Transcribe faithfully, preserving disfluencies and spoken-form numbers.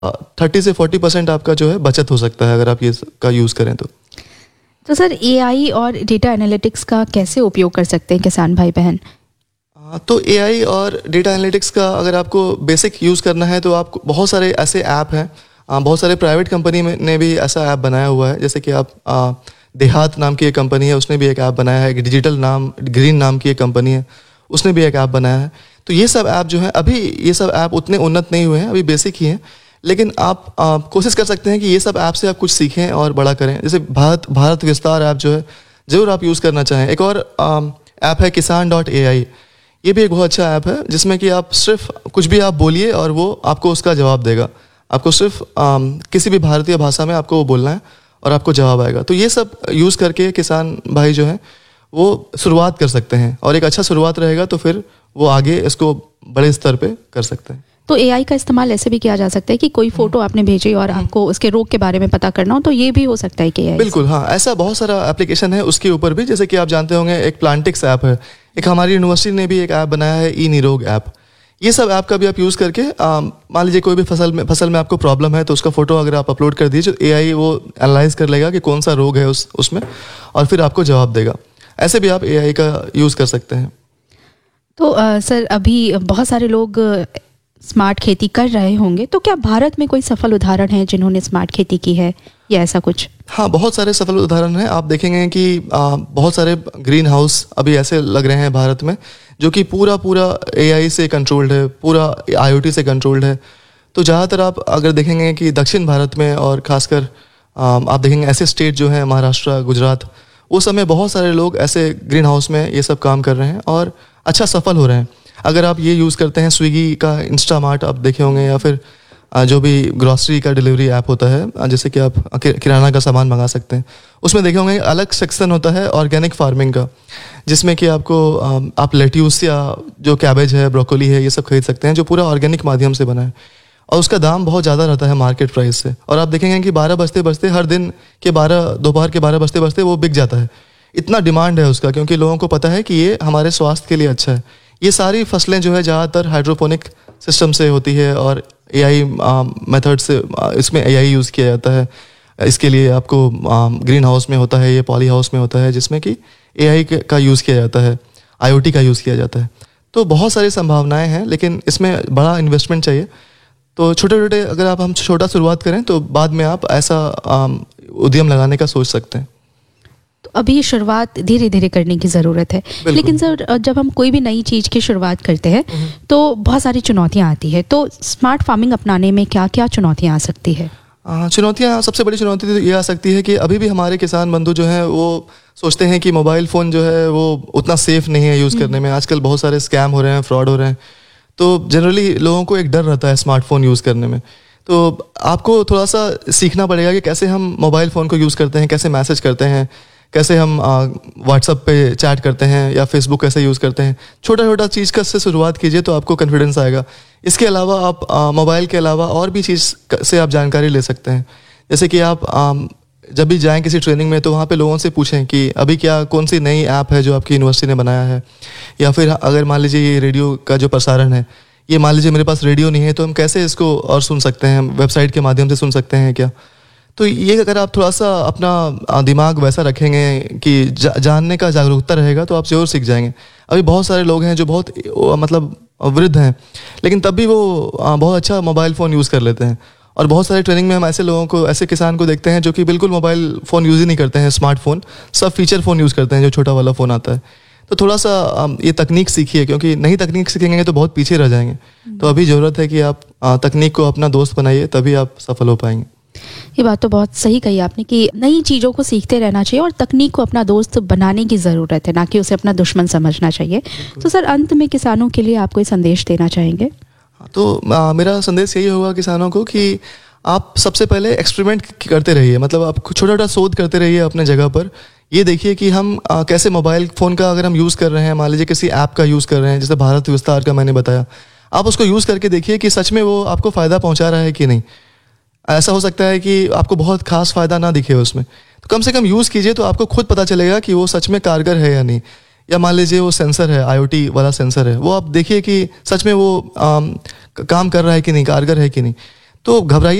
Thirty से forty percent आपका जो है बचत हो सकता है अगर आप ये का यूज़ करें तो। तो सर एआई और डेटा एनालिटिक्स का कैसे उपयोग कर सकते हैं किसान भाई बहन? तो एआई और डेटा एनालिटिक्स का अगर आपको बेसिक यूज़ करना है तो आपको बहुत सारे ऐसे ऐप हैं, बहुत सारे प्राइवेट कंपनी में ने भी ऐसा ऐप बनाया हुआ है। जैसे कि आप आ, देहात नाम की एक कंपनी है, उसने भी एक ऐप बनाया है। एक डिजिटल नाम ग्रीन नाम की एक कंपनी है, उसने भी एक ऐप बनाया है। तो ये सब ऐप जो है, अभी ये सब ऐप उतने उन्नत नहीं हुए हैं, अभी बेसिक ही हैं, लेकिन आप, आप कोशिश कर सकते हैं कि ये सब ऐप से आप कुछ सीखें और बड़ा करें। जैसे भारत भारत विस्तार ऐप जो है ज़रूर आप यूज़ करना चाहें। एक और ऐप है किसान डॉट ए आई, ये भी एक बहुत अच्छा ऐप है जिसमें कि आप सिर्फ कुछ भी आप बोलिए और वो आपको उसका जवाब देगा। आपको सिर्फ आ, किसी भी भारतीय भाषा में आपको वो बोलना है और आपको जवाब आएगा। तो ये सब यूज़ करके किसान भाई जो हैं वो शुरुआत कर सकते हैं, और एक अच्छा शुरुआत रहेगा तो फिर वो आगे इसको बड़े स्तर पे कर सकते हैं। तो एआई का इस्तेमाल ऐसे भी किया जा सकता है कि कोई फोटो आपने भेजी और आपको उसके रोग के बारे में पता करना हो, तो ये भी हो सकता है कि एआई? बिल्कुल, हाँ, ऐसा बहुत सारा एप्लीकेशन है उसके ऊपर भी। जैसे कि आप जानते होंगे एक प्लांटिक्स ऐप है, एक हमारी यूनिवर्सिटी ने भी एक ऐप बनाया है ई निरोग ऐप। ये सब ऐप का भी आप यूज़ करके, मान लीजिए कोई भी फसल में फसल में आपको प्रॉब्लम है तो उसका फोटो अगर आप अपलोड कर दीजिए तो एआई वो एनालाइज कर लेगा कि कौन सा रोग है उस उसमें, और फिर आपको जवाब देगा। ऐसे भी आप एआई का यूज़ कर सकते हैं। तो आ, सर अभी बहुत सारे लोग स्मार्ट खेती कर रहे होंगे, तो क्या भारत में कोई सफल उदाहरण है जिन्होंने स्मार्ट खेती की है या ऐसा कुछ? हाँ, बहुत सारे सफल उदाहरण हैं। आप देखेंगे कि आ, बहुत सारे ग्रीन हाउस अभी ऐसे लग रहे हैं भारत में जो कि पूरा पूरा एआई से कंट्रोल्ड है, पूरा आईओटी से कंट्रोल्ड है। तो ज़्यादातर आप अगर देखेंगे कि दक्षिण भारत में, और खासकर आप देखेंगे ऐसे स्टेट जो हैं महाराष्ट्र, गुजरात, उस समय बहुत सारे लोग ऐसे ग्रीन हाउस में ये सब काम कर रहे हैं और अच्छा सफल हो रहे हैं। अगर आप ये यूज़ करते हैं स्विगी का इंस्टामार्ट आप देखे होंगे, या फिर जो भी ग्रॉसरी का डिलीवरी ऐप होता है, जैसे कि आप किराना का सामान मंगा सकते हैं, उसमें देखे होंगे अलग सेक्शन होता है ऑर्गेनिक फार्मिंग का, जिसमें कि आपको आप लेट्यूस या जो कैबेज है, ब्रोकोली है, ये सब खरीद सकते हैं जो पूरा ऑर्गेनिक माध्यम से बना है, और उसका दाम बहुत ज़्यादा रहता है मार्केट प्राइस से। और आप देखेंगे कि बारह बजते बजते हर दिन के बारह दोपहर के बारह बजते बजते वो बिक जाता है। इतना डिमांड है उसका, क्योंकि लोगों को पता है कि ये हमारे स्वास्थ्य के लिए अच्छा है। ये सारी फसलें जो है ज़्यादातर हाइड्रोपोनिक सिस्टम से होती है और एआई मेथड से, इसमें एआई यूज़ किया जाता है। इसके लिए आपको ग्रीन हाउस में होता है, ये पॉली हाउस में होता है, जिसमें कि एआई का यूज़ किया जाता है, आईओटी का यूज़ किया जाता है। तो बहुत सारी संभावनाएं हैं, लेकिन इसमें बड़ा इन्वेस्टमेंट चाहिए। तो छोटे छोटे अगर आप हम छोटा शुरुआत करें तो बाद में आप ऐसा उद्यम लगाने का सोच सकते हैं। तो अभी शुरुआत धीरे धीरे करने की ज़रूरत है, लेकिन सर जब हम कोई भी नई चीज़ की शुरुआत करते हैं तो बहुत सारी चुनौतियां आती है। तो स्मार्ट फार्मिंग अपनाने में क्या क्या चुनौतियां आ सकती है? चुनौतियां, सबसे बड़ी चुनौती तो ये आ सकती है कि अभी भी हमारे किसान बंधु जो हैं वो सोचते हैं कि मोबाइल फ़ोन जो है वो उतना सेफ नहीं है यूज़ करने में। आजकल बहुत सारे स्कैम हो रहे हैं, फ्रॉड हो रहे हैं, तो जनरली लोगों को एक डर रहता है स्मार्टफोन यूज़ करने में। तो आपको थोड़ा सा सीखना पड़ेगा कि कैसे हम मोबाइल फ़ोन को यूज़ करते हैं, कैसे मैसेज करते हैं, कैसे हम व्हाट्सएप पे चैट करते हैं या फेसबुक कैसे यूज़ करते हैं। छोटा छोटा चीज़ का से शुरुआत कीजिए तो आपको कॉन्फिडेंस आएगा। इसके अलावा आप मोबाइल के अलावा और भी चीज़ से आप जानकारी ले सकते हैं। जैसे कि आप आ, जब भी जाएं किसी ट्रेनिंग में तो वहाँ पे लोगों से पूछें कि अभी क्या कौन सी नई ऐप है जो आपकी यूनिवर्सिटी ने बनाया है, या फिर अगर मान लीजिए ये रेडियो का जो प्रसारण है, ये मान लीजिए मेरे पास रेडियो नहीं है तो हम कैसे इसको और सुन सकते हैं, वेबसाइट के माध्यम से सुन सकते हैं क्या। तो ये अगर आप थोड़ा सा अपना दिमाग वैसा रखेंगे कि जा, जानने का जागरूकता रहेगा तो आप ज़रूर सीख जाएंगे। अभी बहुत सारे लोग हैं जो बहुत मतलब वृद्ध हैं, लेकिन तब भी वो बहुत अच्छा मोबाइल फ़ोन यूज़ कर लेते हैं। और बहुत सारे ट्रेनिंग में हम ऐसे लोगों को, ऐसे किसान को देखते हैं जो कि बिल्कुल मोबाइल फ़ोन यूज़ ही नहीं करते हैं, स्मार्टफोन, सब फीचर फ़ोन यूज़ करते हैं, जो छोटा वाला फ़ोन आता है। तो थोड़ा सा ये तकनीक सीखिए, क्योंकि नई तकनीक सीखेंगे तो बहुत पीछे रह जाएंगे। तो अभी ज़रूरत है कि आप तकनीक को अपना दोस्त बनाइए, तभी आप सफल हो पाएंगे। ये बात तो बहुत सही कही आपने कि नई चीज़ों को सीखते रहना चाहिए और तकनीक को अपना दोस्त बनाने की ज़रूरत है, ना कि उसे अपना दुश्मन समझना चाहिए। तो सर अंत में किसानों के लिए आप कोई संदेश देना चाहेंगे? तो आ, मेरा संदेश यही होगा किसानों को कि आप सबसे पहले एक्सपेरिमेंट करते रहिए, मतलब आप छोटा छोटा शोध करते रहिए अपने जगह पर। ये देखिए कि हम आ, कैसे मोबाइल फ़ोन का अगर हम यूज़ कर रहे हैं, मान लीजिए किसी ऐप का यूज़ कर रहे हैं, जैसे भारत विस्तार का मैंने बताया, आप उसको यूज़ करके देखिए कि सच में वो आपको फ़ायदा पहुँचा रहा है कि नहीं। ऐसा हो सकता है कि आपको बहुत खास फ़ायदा ना दिखे उसमें, तो कम से कम यूज़ कीजिए तो आपको खुद पता चलेगा कि वो सच में कारगर है या नहीं। या मान लीजिए वो सेंसर है, आईओटी वाला सेंसर है, वो आप देखिए कि सच में वो आम, काम कर रहा है कि नहीं, कारगर है कि नहीं। तो घबराइए